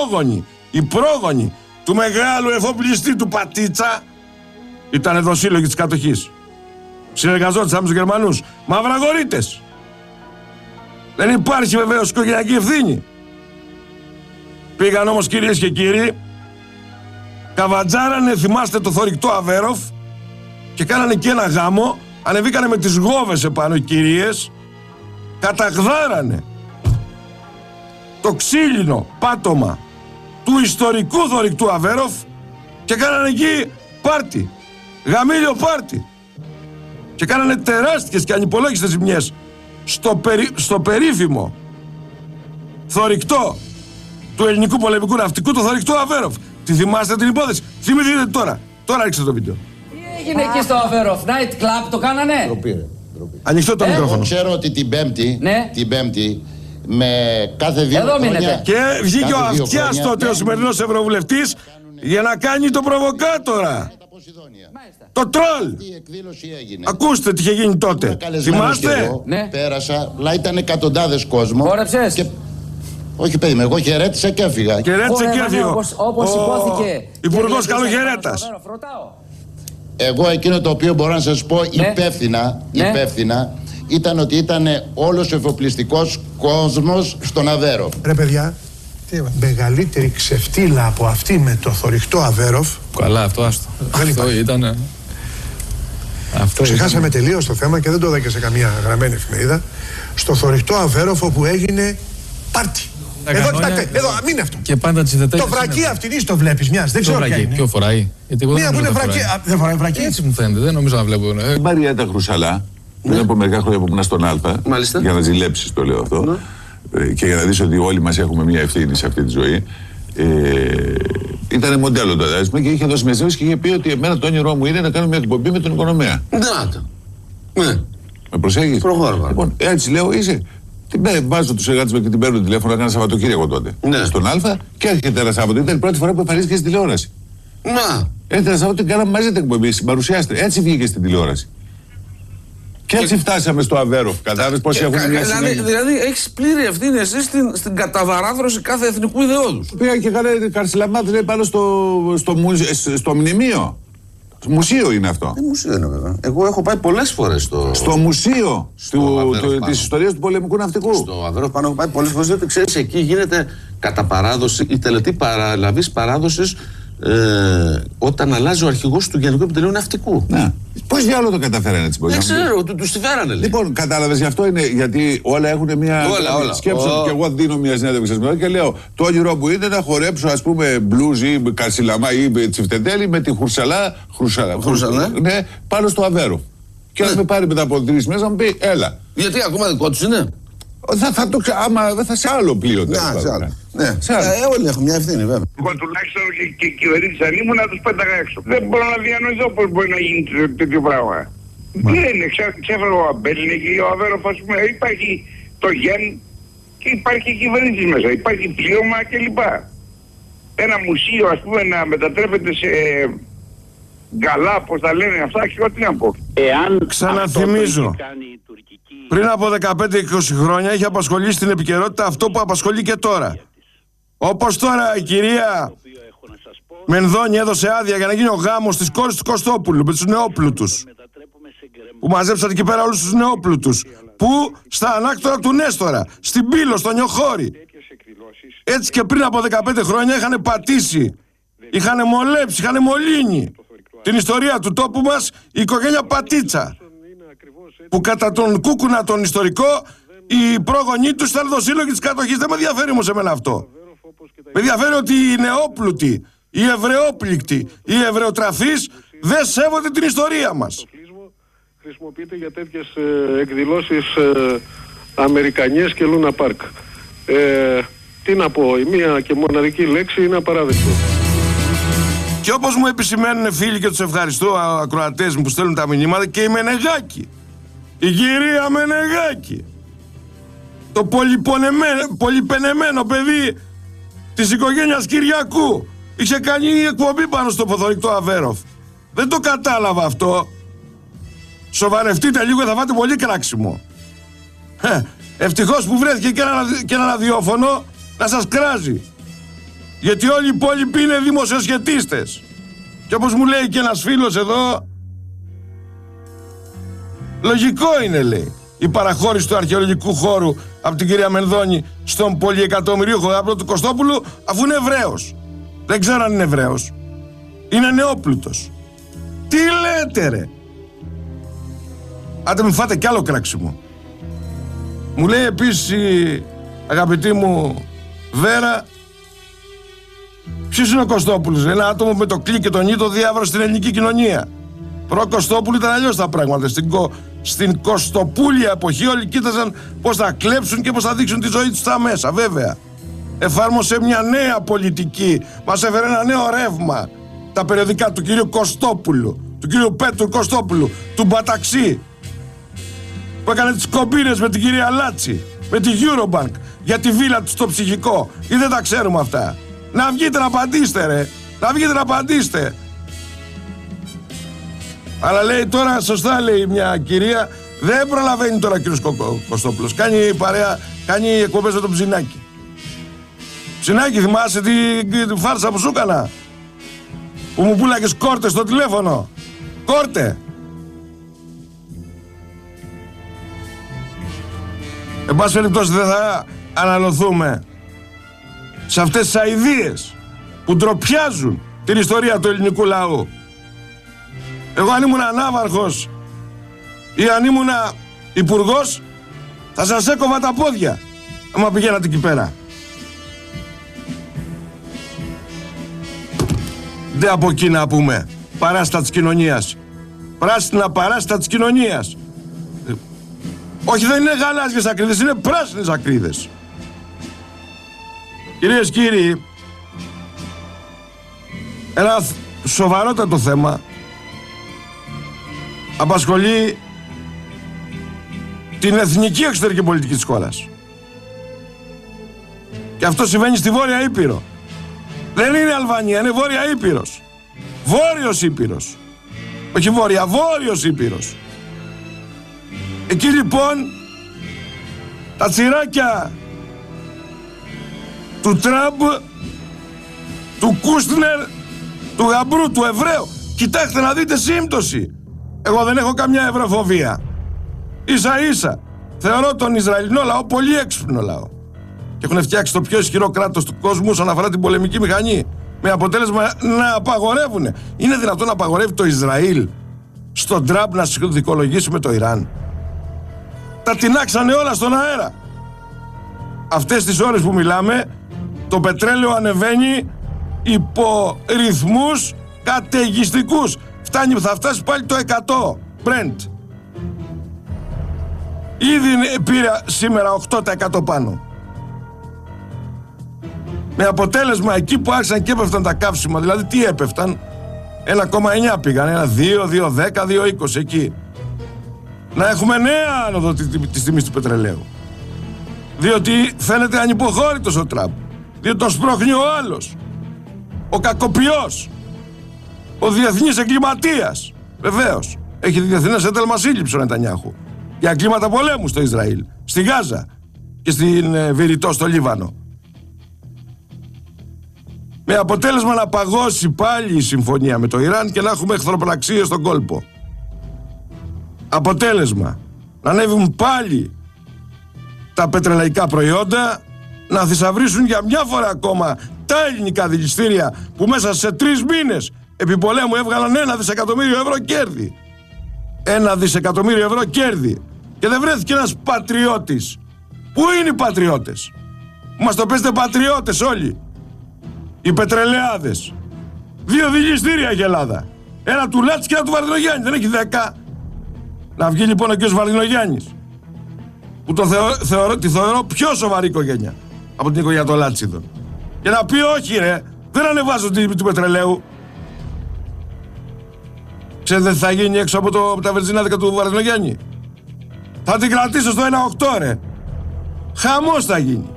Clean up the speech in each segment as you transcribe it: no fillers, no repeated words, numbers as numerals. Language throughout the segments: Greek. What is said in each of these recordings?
οι πρόγονοι του μεγάλου εφοπλιστή του Πατίτσα ήταν δοσύλλογοι της κατοχής. Συνεργαζόντουσαν με τους Γερμανούς. Μαυραγορείτες. Δεν υπάρχει βεβαίως οικογενειακή ευθύνη. Πήγαν όμως, κυρίες και κύριοι, καβατζάρανε, θυμάστε το θωρηκτό Αβέροφ, και κάνανε και ένα γάμο. Ανεβήκανε με τις γόβες επάνω οι κυρίες, καταγδάρανε το ξύλινο πάτωμα του ιστορικού θωρηκτού Αβέροφ και κάνανε εκεί πάρτι, γαμήλιο πάρτι, και κάνανε τεράστιες και ανυπολόγιστες ζημιές στο περίφημο θωρηκτό του ελληνικού πολεμικού ναυτικού, το θωρηκτό Αβέροφ. Τη θυμάστε την υπόθεση? Θυμηθείτε τώρα ρίξτε το βίντεο. Τι έγινε εκεί στο Αβέροφ? Night club το κάνανε? Ανοιχτό το μικρόφωνο. Ξέρω ότι την Πέμπτη με κάθε 2 χρόνια. Και βγήκε ο Αυτιάς τότε, ο σημερινός ευρωβουλευτής, για να κάνει το προβοκάτορα. Το τρόλ. Ακούστε τι είχε γίνει τότε. Θυμάστε? Ναι. Πέρασα, αλλά ήταν εκατοντάδες κόσμο. Χόρεψες? Όχι, παιδί μου, εγώ χαιρέτησα και έφυγα. Χαιρέτησε και έφυγε. Όπως υπόθηκε. Υπουργός Καλογερέτας. Εγώ εκείνο το οποίο μπορώ να σας πω υπεύθυνα ήταν ότι ήταν όλος ο εφοπλιστικός κόσμος στον Αβέροφ. Ρε παιδιά, μεγαλύτερη ξεφτύλα από αυτή με το θωρηκτό Αβέροφ. Καλά, αυτό άστο. Αυτό ήταν. Ξεχάσαμε τελείως το θέμα και δεν το είδα και σε καμία γραμμένη εφημερίδα. Στο θωρηκτό Αβέροφ, όπου έγινε πάρτι. Εδώ, κοιτάξτε, εδώ, μην είναι αυτό. Και πάντα το βρακί αυτήν το βλέπεις μιας, δεν ξέρω ποια είναι. Ποιο φοράει? Μία που είναι βρακί, δεν φοράει βρακί. Έτσι μου φαίνεται, δεν νομίζω να βλέπω. Η Μαριέτα Χρουσαλά, πριν από μερικά χρόνια που ήμουν στον Α, για να ζηλέψεις το λέω αυτό, και για να δεις ότι όλοι μας έχουμε μια ευθύνη σε αυτή τη ζωή, ήταν μοντέλο τότε και είχε δώσει μεσαίωση και είχε πει ότι εμένα το όνειρό μου είναι να κάνω μια εκπομπή με τον Οικονομέα. Ναι. Με προσέχεις? Προχώρημα. Λοιπόν, έτσι λέω, είσαι. Βάζω τους εργάτες μου και την παίρνω τηλέφωνο, έκανα Σαββατοκύριακο τότε. Ναι. Στον Α και έρχεται ένα Σάββατο. Ήταν η πρώτη φορά που εμφανίστηκε στην τηλεόραση. Να. Έρχεται ένα Σάββατο και κάναμε μαζί την εκπομπή. Συμπαρουσιάστε. Έτσι βγήκε στην τηλεόραση. Και έτσι φτάσαμε στο Αβέροφ. Κατάλαβες πώς έχουν μια συνέχεια. Δηλαδή έχεις πλήρη ευθύνη εσύ στην καταβαράθρωση κάθε εθνικού ιδεώδους. Πήγα και έκανε καρσιλαμάτ, λέει, πάνω στο μνημείο. Μουσείο είναι αυτό. Μουσείο είναι βέβαια. Εγώ έχω πάει πολλές φορές στο μουσείο της ιστορίας του πολεμικού ναυτικού. Στο Αβέροφ πάνω έχω πάει πολλές φορές, διότι ξέρεις, εκεί γίνεται κατά παράδοση η τελετή παραλαβής παράδοσης όταν αλλάζει ο αρχηγός του Γενικού Επιτελείου Ναυτικού. Ναι. Πώς διάλογο το καταφέρανε έτσι? Δεν ξέρω, τους τη φέρανε. Λοιπόν, κατάλαβες, γι' αυτό είναι, γιατί όλα έχουν μια σκέψη. Και εγώ δίνω μια συνέντευξη και λέω: το όνειρό μου είναι να χορέψω, ας πούμε, μπλουζ ή καρσιλαμά ή τσιφτετέλη με τη Χρουσαλά. Ναι, πάνω στο Αβέροφ. Και να με πάρει μετά από 3 μέρες να μου πει: έλα. Γιατί ακόμα δικό τους είναι? Θα το ξέρω, άμα δεν θα σε άλλο πλοίο. Ναι, όλοι έχουν μια ευθύνη βέβαια. Εγώ τουλάχιστον και κυβερνήτης αν ήμουν να τους πέταγα έξω. Δεν μπορώ να διανοηθώ πώς μπορεί να γίνει τέτοιο πράγμα. Τι είναι, ξέφερε ο Αμπέλ, είναι και ο Αβέροφ, ας πούμε, υπάρχει το γεν και υπάρχει κυβερνήτης μέσα, υπάρχει πλοίωμα κλπ. Ένα μουσείο, ας πούμε, να μετατρέπεται σε γκαλά, πώς τα λένε αυτά, και ό,τι να πω. Ξαναθυμίζω, πριν από 15-20 χρόνια είχε απασχολήσει στην επικαιρότητα αυτό που απασχολεί και τώρα. Όπως τώρα η κυρία Μενδώνη έδωσε άδεια για να γίνει ο γάμος της κόρης του Κωστόπουλου με τους νεόπλουτους, που μαζέψαν εκεί πέρα όλους τους νεόπλουτους, που στα ανάκτορα του Νέστορα, στην Πύλο, στο Νιοχώρι. Έτσι και πριν από 15 χρόνια είχαν πατήσει, είχαν μολέψει, είχαν μολύνει την ιστορία του τόπου μας η οικογένεια Πατίτσα, που κατά τον Κούκουνα τον ιστορικό οι πρόγονοί τους ήταν δοσύλλογοι της κατοχής. Δεν με ενδιαφέρει όμως εμένα αυτό. Με ενδιαφέρει ότι οι νεόπλουτοι, οι εβραιόπληκτοι, οι εβραιοτραφείς δεν σέβονται την ιστορία μας. Χρησιμοποιείται για τέτοιες εκδηλώσεις αμερικανιές και Λούνα Πάρκ. Τι να πω, η μία και μοναδική λέξη είναι απαράδεκτο. Και όπως μου επισημαίνουν φίλοι και τους ευχαριστώ, ακροατές μου που στέλνουν τα μηνύματα, και η Μενεγάκη, η κυρία Μενεγάκη, το πολυπενεμένο παιδί της οικογένειας Κυριακού, είχε κάνει εκπομπή πάνω στο θωρηκτό Αβέροφ. Δεν το κατάλαβα αυτό. Σοβαρευτείτε λίγο, θα φάτε πολύ κράξιμο. Ευτυχώς που βρέθηκε και ένα ραδιόφωνο να σας κράζει. Γιατί όλοι οι υπόλοιποι είναι δημοσιοσχετίστες. Και όπως μου λέει και ένας φίλος εδώ, λογικό είναι, λέει, η παραχώρηση του αρχαιολογικού χώρου από την κυρία Μενδώνη στον πολυεκατομμυρίουχο γαμπρό του Κωστόπουλου, αφού είναι Εβραίος. Δεν ξέρω αν είναι Εβραίος. Είναι νεόπλουτος. Τι λέτε, ρε? Άντε μην φάτε κι άλλο κράξιμο. Μου λέει επίσης η αγαπητή μου Βέρα, ποιος είναι ο Κωστόπουλος? Ένα άτομο με το κλικ και τον ήτο διάβρωσε στην ελληνική κοινωνία. Προ Κωστόπουλου ήταν αλλιώς τα πράγματα. Στην Κωστοπούλια εποχή όλοι κοίταζαν πώς θα κλέψουν και πώς θα δείξουν τη ζωή τους στα μέσα, βέβαια. Εφάρμοσε μια νέα πολιτική, μας έφερε ένα νέο ρεύμα. Τα περιοδικά του κυρίου Κωστόπουλου, του κυρίου Πέτρου Κωστόπουλου, του Μπαταξή, που έκανε τις κομπίνες με την κυρία Λάτση, με τη Eurobank, για τη βίλα του στο ψυχικό. Ή δεν τα ξέρουμε αυτά? Να βγείτε να απαντήστε, ρε. Να βγείτε να απαντήστε. Αλλά λέει τώρα, σωστά λέει μια κυρία, δεν προλαβαίνει τώρα ο κύριος Κωστόπουλος. Κάνει παρέα, κάνει εκπομπές με τον Ψινάκη. Ψινάκη, θυμάσαι τη φάρσα που σου έκανα? Που μου πουλάγες κόρτες στο τηλέφωνο. Κόρτε. Εν πάση περιπτώσει δεν θα αναλωθούμε σε αυτές τις αηδίες που ντροπιάζουν την ιστορία του ελληνικού λαού. Εγώ αν ήμουν ανάβαρχος ή αν ήμουν υπουργός, θα σας έκοβα τα πόδια άμα πηγαίνατε εκεί πέρα. Δεν από εκεί να πούμε παράστα της κοινωνίας. Πράσινα παράστα της κοινωνίας. Όχι, δεν είναι γαλάζιες ακρίδες, είναι πράσινες ακρίδες. Κυρίες και κύριοι, ένα σοβαρότατο θέμα απασχολεί την εθνική εξωτερική πολιτική της χώρας. Και αυτό συμβαίνει στη Βόρεια Ήπειρο. Δεν είναι Αλβανία, είναι Βόρεια Ήπειρος. Βόρειος Ήπειρος. Όχι Βόρεια, Βόρειος Ήπειρος. Εκεί λοιπόν τα τσιράκια του Τραμπ, του Κούστνερ, του γαμπρού, του Εβραίου, κοιτάξτε να δείτε σύμπτωση. Εγώ δεν έχω καμιά ευρωφοβία. Ίσα ίσα θεωρώ τον Ισραηλινό λαό πολύ έξυπνο λαό. Και έχουν φτιάξει το πιο ισχυρό κράτος του κόσμου όσον αφορά την πολεμική μηχανή. Με αποτέλεσμα να απαγορεύουν. Είναι δυνατόν να απαγορεύει το Ισραήλ στον Τραμπ να δικολογήσει με το Ιράν? Τα τεινάξανε όλα στον αέρα. Αυτές τις ώρες που μιλάμε, το πετρέλαιο ανεβαίνει υπό ρυθμούς καταιγιστικούς. Θα φτάσει πάλι το 100 Brent. Ήδη πήρε σήμερα 8% πάνω. Με αποτέλεσμα εκεί που άρχισαν και έπεφταν τα καύσιμα, δηλαδή τι έπεφταν? 1,9 πήγαν, 1,2, 2,10, 2,20 εκεί. Να έχουμε νέα άνοδο της τιμής του πετρελαίου. Διότι φαίνεται ανυποχώρητος ο Τραμπ. Διότι τον σπρώχνει ο άλλος. Ο κακοποιός. Ο διεθνής εγκληματίας. Βεβαίως. Έχει διεθνές ένταλμα σύλληψη ο Νετανιάχου. Για εγκλήματα πολέμου στο Ισραήλ. Στη Γάζα. Και στην Βηρητό στο Λίβανο. Με αποτέλεσμα να παγώσει πάλι η συμφωνία με το Ιράν και να έχουμε εχθροπραξίες στον κόλπο. Αποτέλεσμα να ανέβουν πάλι τα πετρελαϊκά προϊόντα, να θησαυρίσουν για μια φορά ακόμα τα ελληνικά δηληστήρια που μέσα σε 3 μήνες επί πολέμου έβγαλαν 1 δισεκατομμύριο ευρώ κέρδη. 1 δισεκατομμύριο ευρώ κέρδη. Και δεν βρέθηκε ένας πατριώτης. Πού είναι οι πατριώτες? Μας το παίζετε πατριώτες όλοι. Οι πετρελαιάδες. 2 δηληστήρια έχει η Ελλάδα. Ένα του Λάτση και ένα του Βαρδινογιάννη. Δεν έχει 10. Να βγει λοιπόν ο κ. Βαρδινογιάννης, που τη θεωρώ πιο σοβαρή οικογένεια από την οικογένεια των Λάτσιδων, και να πει όχι ρε, δεν ανεβάζω την τιμή του πετρελαίου. Ξέρετε τι θα γίνει έξω από τα βενζινάδικα του Βαρδινογιάννη? Θα την κρατήσω στο 1,8 ρε. Χαμός θα γίνει.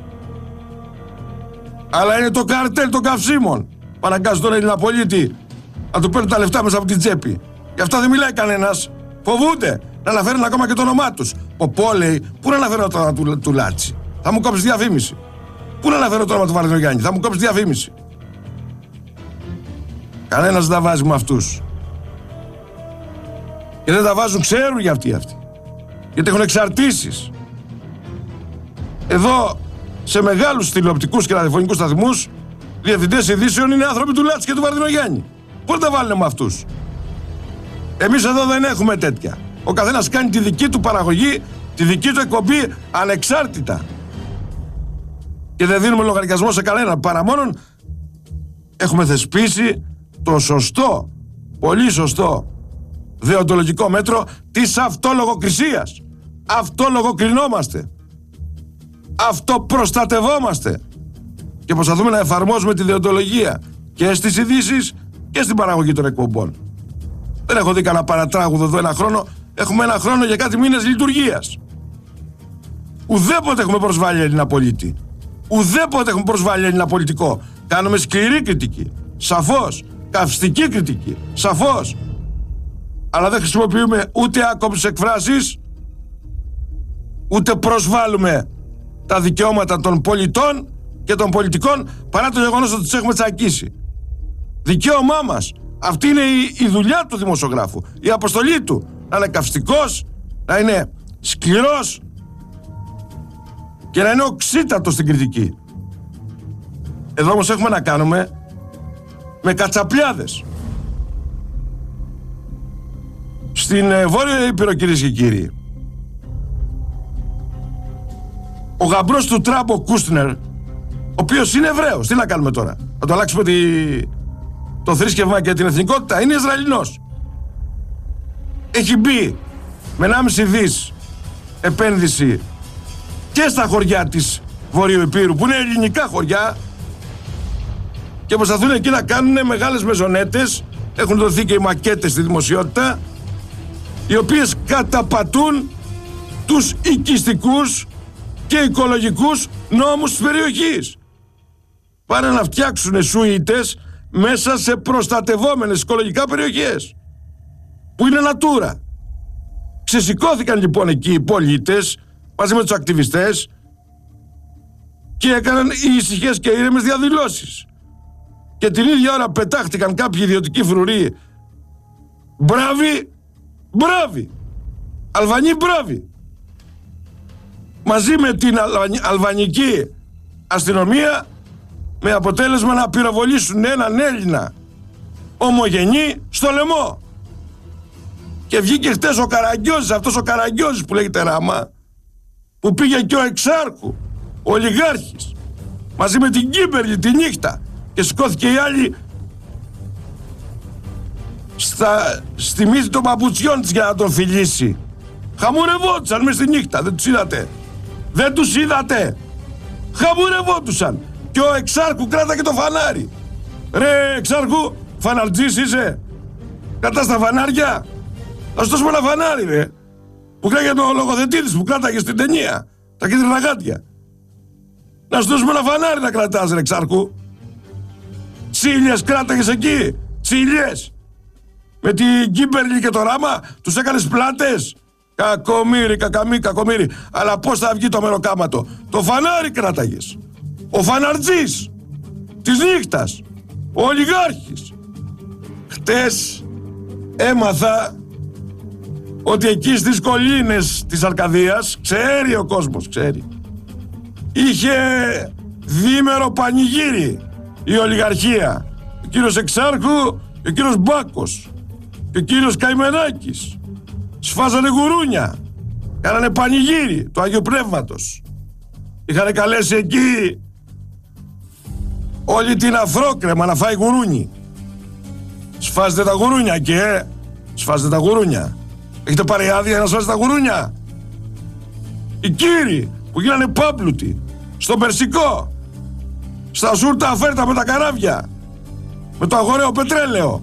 Αλλά είναι το καρτέλ των καυσίμων. Παραγκάζω τον Έλληνα πολίτη να του παίρνουν τα λεφτά μέσα από την τσέπη. Γι' αυτό δεν μιλάει κανένας. Φοβούνται να αναφέρουν ακόμα και το όνομά τους. Ο λέει, πού να αναφέρω το όνομα του Λάτση? Θα μου κόψει διαφήμιση. Πού να αναφέρω το όνομα του Βαρδινογιάννη? Θα μου κόψει διαφήμιση. Κανένας δεν τα βάζει με αυτούς. Και δεν τα βάζουν, ξέρουν για αυτοί. Γιατί έχουν εξαρτήσεις. Εδώ, σε μεγάλους τηλεοπτικούς και ραδιοφωνικούς σταθμούς, διευθυντές ειδήσεων είναι άνθρωποι του Λάτση και του Βαρδινογιάννη. Πού τα βάλουν με αυτούς? Εμείς εδώ δεν έχουμε τέτοια. Ο καθένας κάνει τη δική του παραγωγή, τη δική του εκπομπή ανεξάρτητα. Και δεν δίνουμε λογαριασμό σε κανένα, παρά μόνον έχουμε θεσπίσει το σωστό, πολύ σωστό δεοντολογικό μέτρο της αυτολογοκρισίας. Αυτολογοκρινόμαστε. Αυτοπροστατευόμαστε. Και προσπαθούμε να εφαρμόζουμε τη δεοντολογία και στις ειδήσεις και στην παραγωγή των εκπομπών. Δεν έχω δει κανένα παρατράγουδο εδώ ένα χρόνο. Έχουμε ένα χρόνο για κάτι μήνες λειτουργίας. Ουδέποτε έχουμε προσβάλει Έλληνα πολίτη. Ουδέποτε έχουμε προσβάλει Έλληνα πολιτικό. Κάνουμε σκληρή κριτική. Σαφώς. Καυστική κριτική. Σαφώς. Αλλά δεν χρησιμοποιούμε ούτε άκομψες εκφράσεις, ούτε προσβάλλουμε τα δικαιώματα των πολιτών και των πολιτικών, παρά το γεγονός ότι τους έχουμε τσακίσει. Δικαίωμά μας. Αυτή είναι η δουλειά του δημοσιογράφου. Η αποστολή του. Να είναι καυστικός, να είναι σκληρός και να είναι οξύτατος στην κριτική. Εδώ όμως έχουμε να κάνουμε με κατσαπλιάδες. Στην Βόρεια Ήπειρο, κυρίες και κύριοι, ο γαμπρός του Τραμπ, ο Κούστνερ, ο οποίος είναι Εβραίος, τι να κάνουμε τώρα? Θα το αλλάξουμε το θρήσκευμα και την εθνικότητα? Είναι Ισραηλινός. Έχει μπει με 1,5 δις επένδυση και στα χωριά της Βορείου Υπήρου, που είναι ελληνικά χωριά, και προσπαθούν εκεί να κάνουν μεγάλες μεζονέτες. Έχουν δοθεί και οι μακέτες στη δημοσιότητα, οι οποίες καταπατούν τους οικιστικούς και οικολογικούς νόμους της περιοχής. Πάνε να φτιάξουν σουίτες μέσα σε προστατευόμενες οικολογικά περιοχές που είναι Natura. Ξεσηκώθηκαν λοιπόν εκεί οι πολίτες μαζί με τους ακτιβιστές και έκαναν ήσυχες και ήρεμες διαδηλώσεις. Και την ίδια ώρα πετάχτηκαν κάποιοι ιδιωτικοί φρουροί. Μπράβοι! Αλβανοί μπράβοι! Μαζί με την αλβανική αστυνομία, με αποτέλεσμα να πυροβολήσουν έναν Έλληνα ομογενή στο λαιμό. Και βγήκε χτες ο Καραγκιόζης, αυτός ο Καραγκιόζης που λέγεται Ράμα, που πήγε και ο Εξάρχου, ο ολιγάρχης, μαζί με την Κίμπερλη τη νύχτα, και σηκώθηκε η άλλη στη μύτη των παπουτσιών της για να τον φιλήσει. Χαμουρευόντουσαν μες στη νύχτα, δεν τους είδατε? Χαμουρευόντουσαν. Και ο Εξάρχου κράταγε το φανάρι. Ρε Εξάρχου, φαναρτζής είσαι? Κρατάς τα φανάρια? Θα σου δώσουμε ένα φανάρι, ρε. Που κράγε ο λογοθετήτης που κράταγε στην ταινία, τα κίτρινα γάτια. Να σου δώσουμε ένα φανάρι να κρατάς, ρε Εξάρχου. Τσίλιες κράταγες εκεί, τσίλιες. Με την Κίμπερλι και το Ράμα τους έκανες πλάτες. Κακομοίρη. Αλλά πώς θα βγει το μεροκάματο? Το φανάρι κράταγες. Ο φαναρτζής της νύχτας, ο ολιγάρχης. Χτες έμαθα ότι εκεί στις κολλήνες της Αρκαδίας, ξέρει ο κόσμος, ξέρει, είχε διήμερο πανηγύρι η ολιγαρχία. Ο κύριος Εξάρχου και ο κύριος Μπάκος και ο κύριος Καημενάκης σφάζανε γουρούνια, κάνανε πανηγύρι του Αγίου Πνεύματος. Είχανε καλέσει εκεί όλη την Αφρόκρεμα να φάει γουρούνι. Σφάζετε τα γουρούνια και σφάζετε τα γουρούνια. Έχετε πάρει άδεια να σφάζετε τα γουρούνια? Οι κύριοι που γίνανε πάπλουτοι στον Περσικό, στα σούρτα αφέρτα με τα καράβια, με το αγοραίο πετρέλαιο.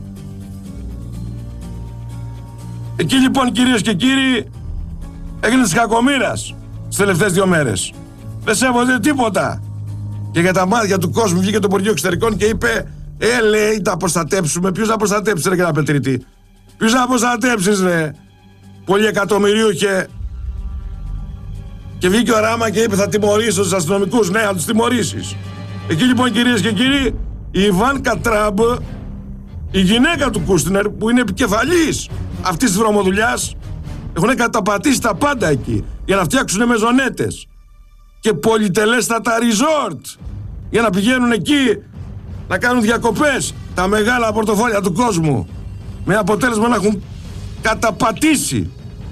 Εκεί λοιπόν, κυρίες και κύριοι, έγινε της κακομοίρας τις τελευταίες 2 μέρες. Δεν σέβονται τίποτα. Και για τα μάτια του κόσμου βγήκε το Υπουργείο Εξωτερικών και είπε, λέει, τα προστατέψουμε. Ποιος να προστατέψει, ρε, και να πετρητή? Ποιος να προστατέψεις, ρε? Πολλοί εκατομμυρίουχε. Και βγήκε ο Ράμα και είπε, θα τιμωρήσω τους αστυνομικούς. Ναι, θα τους τιμωρήσεις. Εκεί λοιπόν, κυρίες και κύριοι, η Ιβάνκα Τραμπ, Η γυναίκα του Κούστνερ, που είναι επικεφαλής αυτής της βρωμοδουλειάς, έχουν καταπατήσει τα πάντα εκεί για να φτιάξουν μεζονέτες και πολυτελέστατα resort για να πηγαίνουν εκεί να κάνουν διακοπές τα μεγάλα πορτοφόλια του κόσμου, με αποτέλεσμα να έχουν καταπατήσει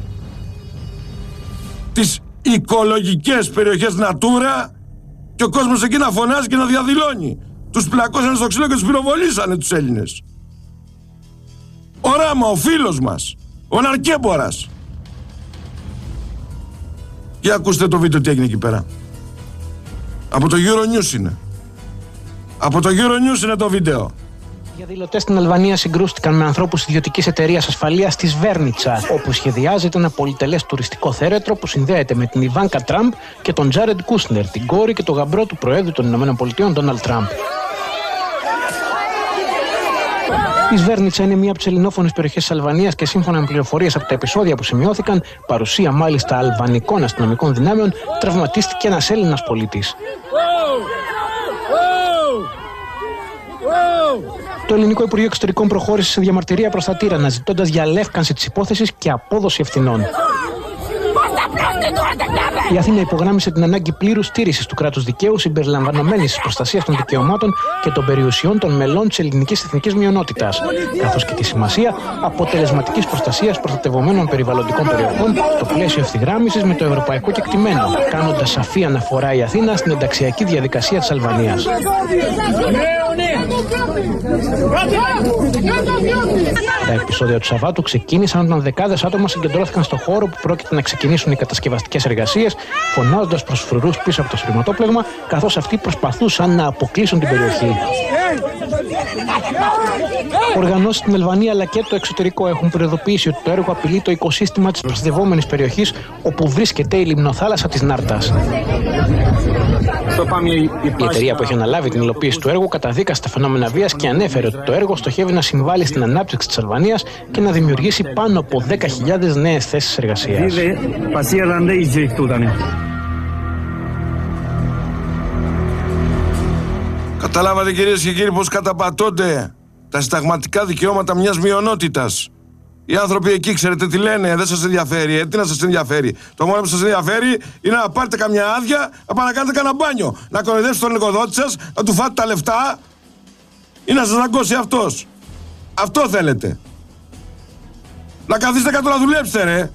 τις οικολογικές περιοχές Natura και ο κόσμος εκεί να φωνάζει και να διαδηλώνει. Τους πλακώσανε στο ξύλο και τους πυροβολήσανε τους Έλληνες. Ο Ράμα, ο φίλος μας, ο Ναρκέμπορας. Για ακούστε το βίντεο τι έγινε εκεί πέρα. Από το Euronews είναι. Από το Euronews είναι το βίντεο. Οι διαδηλωτές στην Αλβανία συγκρούστηκαν με ανθρώπους ιδιωτικής εταιρείας ασφαλείας της Βέρνιτσα, όπου σχεδιάζεται ένα πολυτελές τουριστικό θέρετρο που συνδέεται με την Ιβάνκα Τραμπ και τον Τζάρεντ Κούσνερ, την κόρη και τον γαμπρό του Προέδρου των ΗΠΑ, Ντόναλντ Τραμπ. Η Σβέρνιτσα είναι μία από τις ελληνόφωνες περιοχές της Αλβανίας και σύμφωνα με πληροφορίες από τα επεισόδια που σημειώθηκαν, παρουσία μάλιστα αλβανικών αστυνομικών δυνάμεων, τραυματίστηκε ένας Έλληνας πολίτης. Το Ελληνικό Υπουργείο Εξωτερικών προχώρησε σε διαμαρτυρία προς τα Τύρανα, ζητώντας διαλεύκανση της υπόθεσης και απόδοση ευθυνών. Η Αθήνα υπογράμμισε την ανάγκη πλήρους στήρησης του κράτους δικαίου, συμπεριλαμβανομένης της προστασίας των δικαιωμάτων και των περιουσιών των μελών της ελληνικής εθνικής μειονότητας, καθώς και τη σημασία αποτελεσματικής προστασίας προστατευομένων περιβαλλοντικών περιοχών στο πλαίσιο ευθυγράμμισης με το ευρωπαϊκό κεκτημένο, κάνοντας σαφή αναφορά η Αθήνα στην ενταξιακή διαδικασία της Αλβανίας. Τα επεισόδια του Σαββάτου ξεκίνησαν όταν δεκάδες άτομα συγκεντρώθηκαν στο χώρο που πρόκειται να ξεκινήσουν οι κατασκευαστικές εργασίες, φωνάζοντας προς φρουρούς πίσω από το σειρματόπλεγμα, καθώς αυτοί προσπαθούσαν να αποκλείσουν την περιοχή. Οργανώσεις στην Αλβανία αλλά και το εξωτερικό έχουν προειδοποιήσει ότι το έργο απειλεί το οικοσύστημα της προστατευόμενης περιοχής όπου βρίσκεται η λιμνοθάλασσα της Νάρτας. Η εταιρεία που έχει αναλάβει την υλοποίηση του έργου καταδίκασε τα φαινόμενα βίας και ανέφερε ότι το έργο στοχεύει να συμβάλλει στην ανάπτυξη της Αλβανίας και να δημιουργήσει πάνω από 10.000 νέες θέσεις εργασίας. Καταλάβατε κυρίες και κύριοι πως καταπατώνται τα συνταγματικά δικαιώματα μιας μειονότητας. Οι άνθρωποι εκεί ξέρετε τι λένε, δεν σας ενδιαφέρει, τι να σας ενδιαφέρει. Το μόνο που σας ενδιαφέρει είναι να πάρετε καμιά άδεια, να πάνε να κάνετε κανένα μπάνιο, να κοροϊδέψετε τον εργοδότη σας, να του φάτε τα λεφτά ή να σας δαγκώσει αυτός. Αυτό θέλετε. Να καθίσετε κάτω να δουλέψετε ρε.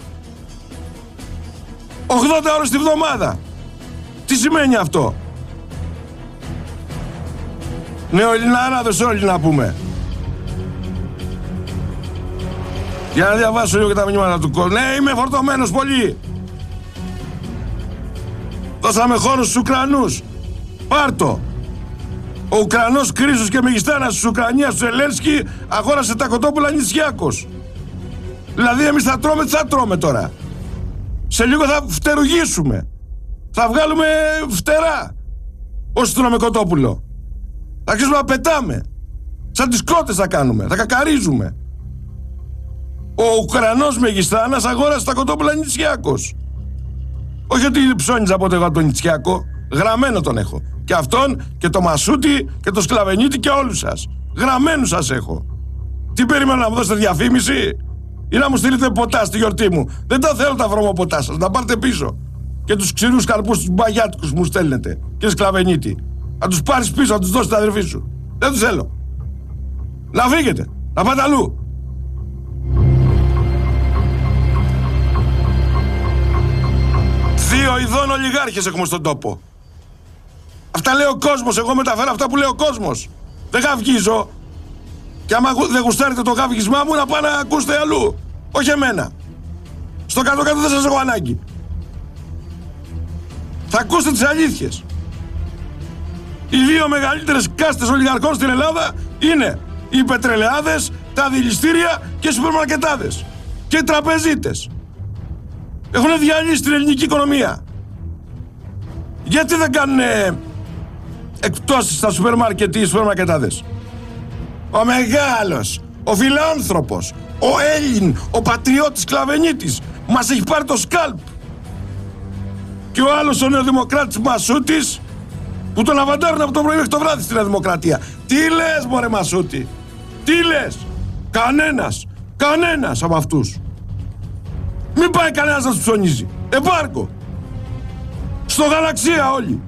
80 ώρες τη βδομάδα. Τι σημαίνει αυτό? Νεοελληναράδες όλοι να πούμε. Για να διαβάσω λίγο και τα μηνύματα του κόσμου. Ναι, είμαι φορτωμένος πολύ. Δώσαμε χώρο στους Ουκρανούς. Πάρτο. Ο Ουκρανός Κρίσος και Μεγιστάνας της Ουκρανίας του Ελένσκι αγόρασε τα κοτόπουλα νησιάκος. Δηλαδή εμείς θα τρώμε, τι θα τρώμε τώρα? Σε λίγο θα φτερουγήσουμε. Θα βγάλουμε φτερά όσοι τρώμε κοτόπουλο. Θα αρχίσουμε να πετάμε. Σαν τις κότες θα κάνουμε. Θα κακαρίζουμε. Ο Ουκρανός Μεγιστάνας αγόρασε τα κοτόπουλα νησιάκος. Όχι ότι ψώνιζα ποτέ εγώ από τον νησιάκο. Γραμμένο τον έχω. Και αυτόν και το Μασούτη και το Σκλαβενίτη και όλους σας. Γραμμένους σας έχω. Τι περίμενα να μου δώσετε διαφήμιση? Ή να μου στείλετε ποτά στη γιορτή μου? Δεν τα θέλω τα βρωμοποτά σας. Να πάρετε πίσω. Και τους ξηρούς καρπούς τους μπαγιάτικους μου στέλνετε. Κύριε Σκλαβενίτη. Να τους πάρεις πίσω, να τους δώσεις τα αδερφή σου. Δεν τους θέλω. Να φύγετε. Να πάτε αλλού. Δύο ειδών ολιγάρχες έχουμε στον τόπο. Αυτά λέει ο κόσμος. Εγώ μεταφέρω αυτά που λέει ο κόσμος. Δεν γαυγίζω. Και άμα δεν γουστάρετε το γαυγισμά μου, να πάνε να ακούσετε αλλού. Όχι εμένα. Στο κάτω-κάτω δεν σας έχω ανάγκη. Θα ακούσετε τις αλήθειες. Οι δύο μεγαλύτερες κάστες ολιγαρχών στην Ελλάδα είναι οι πετρελαιάδες, τα δηληστήρια και οι σούπερμαρκετάδες. Και οι τραπεζίτες. Έχουν διαλύσει την ελληνική οικονομία. Γιατί δεν κάνουν εκπτώσεις στα σούπερ μάρκετ ή οι σούπερ μαρκετάδες? Ο μεγάλος, ο φιλάνθρωπος, ο Έλλην, ο πατριώτης Σκλαβενίτης μας έχει πάρει το σκάλπ. Και ο άλλος ο νεοδημοκράτης Μασούτης που τον αβαντάρουν από το πρωί μέχρι το βράδυ στη Νέα Δημοκρατία. Τι λες μωρέ Μασούτη? Τι λες? Κανένας από αυτούς. Μην πάει κανένας να τους ψωνίζει. Επάρκω. Στο γαλαξία όλοι.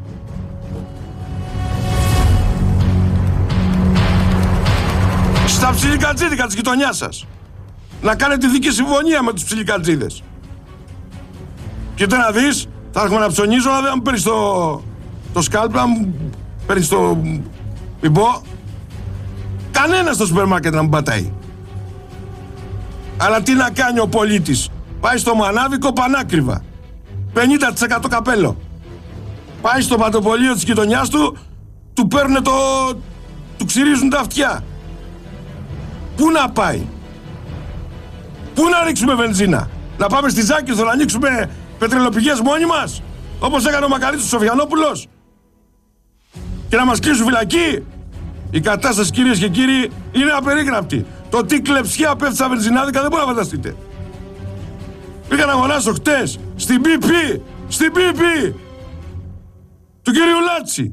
Στα ψιλικατζίδικα της γειτονιάς σας. Να κάνετε δική συμφωνία με τους ψιλικατζίδες. Κοίτα να δεις, θα έρχομαι να ψωνίζω, αλλά δεν μου παίρνεις το σκάλπ, να μου παίρνεις το... Μην πω. Κανένας στο σούπερ μάρκετ να μου πατάει. Αλλά τι να κάνει ο πολίτης? Πάει στο μανάβικο πανάκριβα. 50% καπέλο. Πάει στο πατοπολείο της γειτονιάς του, του παίρνουν του ξυρίζουν τα αυτιά. Πού να πάει? Πού να ρίξουμε βενζίνα? Να πάμε στη Ζάκυνθο να ανοίξουμε πετρελοπηγές μόνοι μας, όπως έκανε ο Μακαρίτης ο Σοφιανόπουλος, και να μας κλείσουν φυλακή? Η κατάσταση, κυρίες και κύριοι, είναι απερίγραπτη. Το τι κλεψιά πέφτει στα βενζινάδικα δεν μπορεί να φανταστείτε. Πήγα να αγοράσω χτες στην BP του κυρίου Λάτση.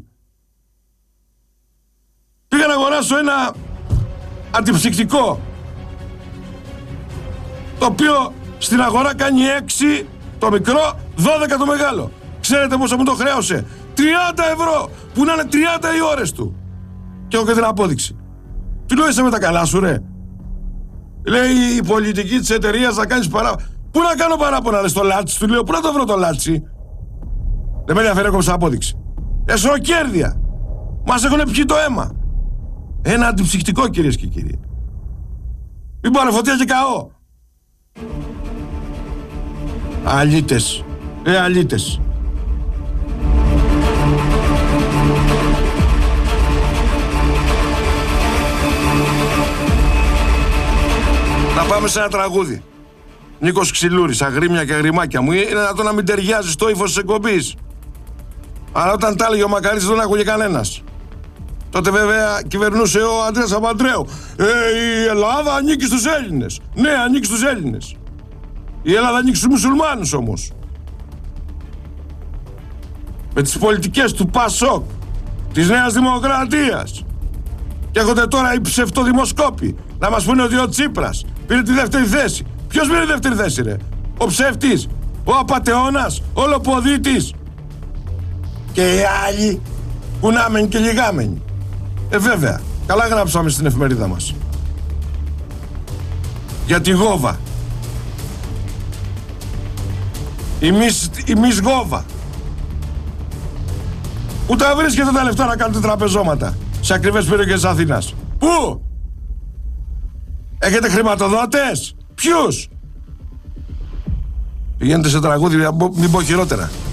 Πήγα να αγοράσω ένα αντιψυκτικό, το οποίο στην αγορά κάνει 6 το μικρό, 12 το μεγάλο. Ξέρετε πόσο μου το χρέωσε? 30 ευρώ, που να είναι 30 οι ώρες του. Και έχω και την απόδειξη. Τι λέω, είσαι με τα καλά σου, ρε? Λέει η πολιτική της εταιρείας να κάνεις παράπονα. Πού να κάνω παράπονα, ρε, στο Λάτσι? Του λέω, πού να το βρω το Λάτσι? Δεν με ενδιαφέρει, έκοψα απόδειξη. Εσωροκέρδια. Μας έχουν πιει το αίμα. Ένα αντιψυκτικό, κυρίες και κύριοι. Μην πάρε φωτιά και καώ. Αλήτες. Αλήτες. Να πάμε σε ένα τραγούδι. Νίκος Ξυλούρης, αγρίμια και αγριμάκια μου. Είναι δυνατόν να μην ταιριάζει στο ύφος της εκπομπής? Αλλά όταν τα έλεγε ο Μακαρίτης δεν άκουγε κανένας. Τότε βέβαια κυβερνούσε ο Αντρέας Παπαντρέου. Η Ελλάδα ανήκει στους Έλληνες. Ναι, ανήκει στους Έλληνες. Η Ελλάδα ανήκει στους μουσουλμάνους όμως. Με τις πολιτικές του ΠΑΣΟΚ, της Νέας Δημοκρατίας. Και έχονται τώρα οι ψευτοδημοσκόποι να μας πούνε ότι ο Τσίπρας πήρε τη δεύτερη θέση. Ποιος πήρε τη δεύτερη θέση, ρε? Ο ψεύτης, ο απατεώνας, ο λοποδίτης. Και οι άλλοι κουνάμενοι και λιγάμενοι. Βέβαια, καλά γράψαμε στην εφημερίδα μας. Για τη Γόβα. Η Μις Γόβα. Πού τα βρίσκετε τα λεφτά να κάνετε τραπεζώματα σε ακριβές περιοχές της Αθήνας? Πού? Έχετε χρηματοδότες? Ποιους? Πηγαίνετε σε τραγούδι, μην πω χειρότερα.